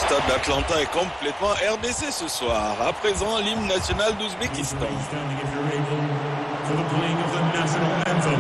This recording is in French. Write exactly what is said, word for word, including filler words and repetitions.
stade d'Atlanta est complètement R D C ce soir. À présent, l'hymne national d'Ouzbékistan. For the playing of the national anthem.